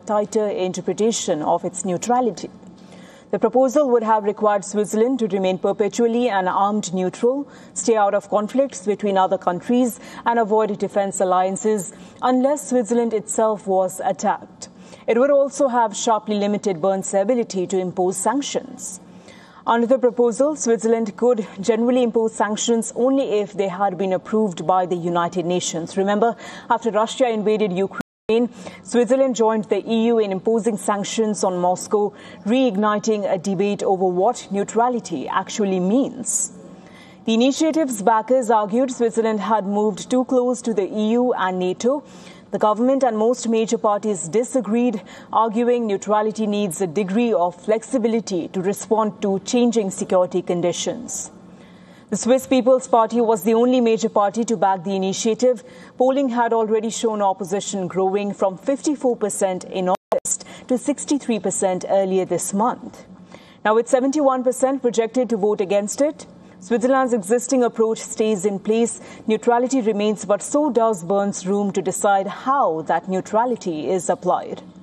tighter interpretation of its neutrality. The proposal would have required Switzerland to remain perpetually an armed neutral, stay out of conflicts between other countries and avoid defence alliances unless Switzerland itself was attacked. It would also have sharply limited Bern's ability to impose sanctions. Under the proposal, Switzerland could generally impose sanctions only if they had been approved by the United Nations. Remember, after Russia invaded Ukraine, Switzerland joined the EU in imposing sanctions on Moscow, reigniting a debate over what neutrality actually means. The initiative's backers argued Switzerland had moved too close to the EU and NATO. The government and most major parties disagreed, arguing neutrality needs a degree of flexibility to respond to changing security conditions. The Swiss People's Party was the only major party to back the initiative. Polling had already shown opposition growing from 54% in August to 63% earlier this month. Now, with 71% projected to vote against it, Switzerland's existing approach stays in place. Neutrality remains, but so does Bern's room to decide how that neutrality is applied.